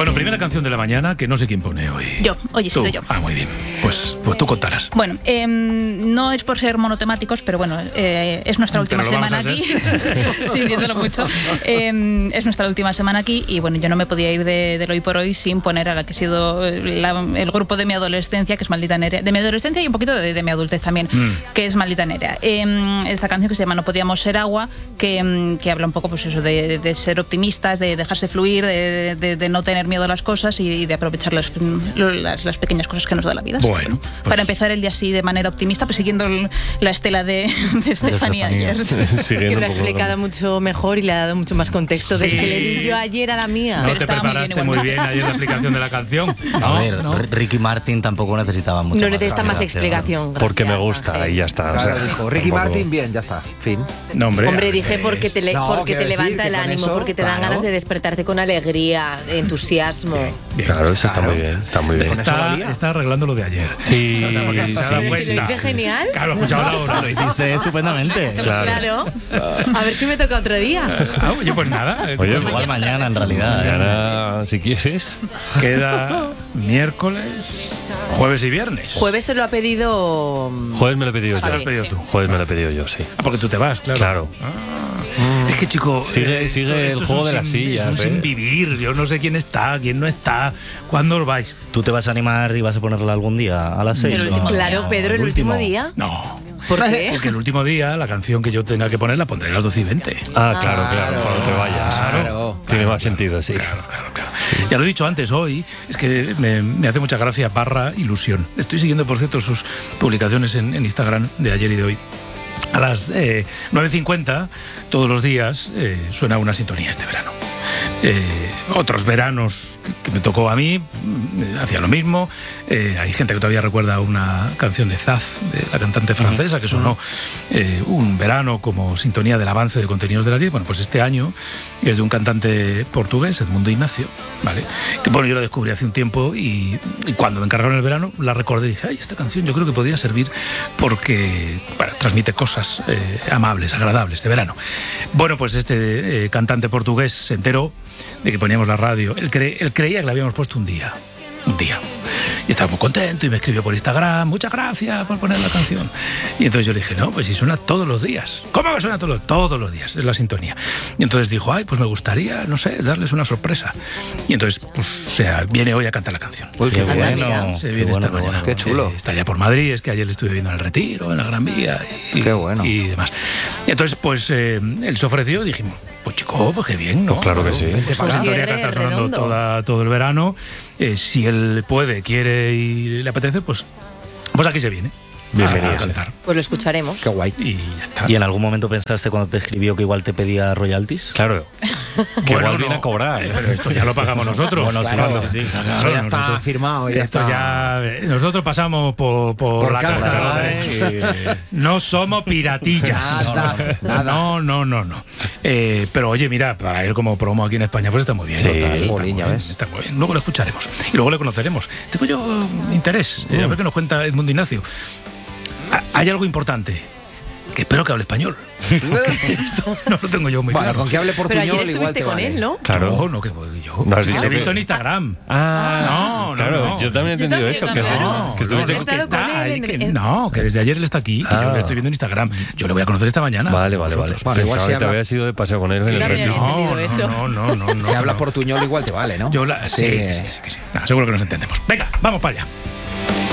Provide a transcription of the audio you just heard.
Bueno, primera canción de la mañana, que no sé quién pone hoy. Hoy he sido yo. Ah, muy bien. Pues tú contarás. Bueno, no es por ser monotemáticos, pero bueno, es nuestra última semana aquí. Sí, diciéndolo mucho. Es nuestra última semana aquí y bueno, yo no me podía ir del hoy por hoy sin poner a la que ha sido el grupo de mi adolescencia, que es Maldita Nerea. De mi adolescencia y un poquito de mi adultez también, que es Maldita Nerea. Esta canción que se llama No podíamos ser agua, que habla un poco pues eso de ser optimistas, de dejarse fluir, de no tener miedo a las cosas y de aprovechar las pequeñas cosas que nos da la vida. Bueno, pues para empezar el día así de manera optimista, pues siguiendo la estela de Estefanía ayer. Que lo ha explicado mucho mejor y le ha dado mucho más contexto del que le di yo ayer a la mía. No te preparaste muy bien ayer la explicación de la canción. A ver, Ricky Martin tampoco necesitaba mucho. No necesita más explicación. Porque me gusta y ya está. Claro, o sea, dijo, Ricky Martin, bien, ya está. Fin. No, hombre, dije porque te levanta el ánimo, eso, porque te dan ganas de despertarte con alegría, entusiasmo. Bien, claro, eso está muy bien. Está muy bien. Está arreglando lo de ayer. Sí, o sea, porque se ha dado ¿Lo cuenta. hice genial? Claro, escuchaba la hora. Lo hiciste estupendamente. Claro. A ver si me toca otro día. Oye, pues nada. Oye, Igual mañana en realidad. Mañana, si quieres. Queda miércoles, jueves y viernes. Jueves se lo ha pedido... Jueves me lo he pedido ¿Te lo yo. has pedido tú? Jueves me lo he pedido yo, sí. Ah, porque tú te vas, claro. Claro. Es que, chico, Sigue el es juego un de las sillas, Es un sin vivir. Yo no sé quién está, quién no está. ¿Cuándo os vais? ¿Tú te vas a animar y vas a ponerla algún día a las 6? Claro, Pedro, el último día. No. ¿Por qué? Porque el último día, la canción que yo tenga que poner, la pondré a las 12:20. Ah, claro, cuando te vayas. Claro. Tiene más sentido, sí. Claro. Ya lo he dicho antes, hoy es que me hace mucha gracia /ilusión. Estoy siguiendo, por cierto, sus publicaciones en Instagram de ayer y de hoy. A las 9:50, todos los días, suena una sintonía este verano. Otros veranos que me tocó a mí hacía lo mismo. Hay gente que todavía recuerda una canción de Zaz, de la cantante francesa, que sonó un verano como sintonía del avance de Contenidos de las 10. Bueno, pues este año es de un cantante portugués, Edmundo Ignacio, ¿vale? Que bueno, yo la descubrí hace un tiempo y cuando me encargaron el verano la recordé y dije, ay, esta canción yo creo que podría servir porque transmite cosas amables, agradables de verano. Bueno, pues este cantante portugués se enteró de que poníamos la radio. Él creía que la habíamos puesto un día. Y estaba muy contento y me escribió por Instagram, muchas gracias por poner la canción. Y entonces yo le dije, no, pues si suena todos los días. ¿Cómo que suena todos los días? Es la sintonía. Y entonces dijo, ay, pues me gustaría, no sé, darles una sorpresa. Y entonces, pues, viene hoy a cantar la canción. Uy, qué bueno. Se viene esta mañana. Qué chulo. Está ya por Madrid, es que ayer le estuve viendo en el Retiro, en la Gran Vía Qué bueno. y demás. Y entonces, pues, él se ofreció y dijimos, pues chico, pues qué bien, ¿no? Pues claro que sí. Es una sintonía que está sonando todo el verano. Si él puede, quiere y le apetece, pues aquí se viene. Bienvenido. A cantar. Pues lo escucharemos. Qué guay. Y ya está. ¿Y en algún momento pensaste cuando te escribió que igual te pedía royalties? Claro. Que igual viene a cobrar. Pero esto ya lo pagamos nosotros. Bueno, Claro. sí. Eso ya está firmado. Ya Esto está. ya. Nosotros pasamos por la caja, casa. No somos piratillas. Nada. No. Pero oye, mira, para él como promo aquí en España, pues está muy bien. Sí. Está Jolín, muy ya bien, ves. está muy bien. Luego lo escucharemos. Y luego le conoceremos. Tengo yo interés. A ver qué nos cuenta Edmundo Ignacio. Hay algo importante. Que espero que hable español. Esto no lo tengo yo muy Bueno, claro. con que hable Pero portuñol ayer igual estuviste te con vale. él, ¿no? Claro. No, que voy yo. No has dicho Te he visto que- en Instagram. No, yo también he entendido eso. Que estuviste no. que está con él ahí, en- no, que desde ayer él está aquí, que yo le estoy viendo en Instagram. Yo le voy a conocer esta mañana. Vale. Vosotros. Bueno, igual Pensaba si que te habla- habías ido de paseo con él en el también retiro. había entendido eso. No. Si habla portuñol igual te vale, ¿no? Sí. Seguro que nos entendemos. Venga, vamos para allá.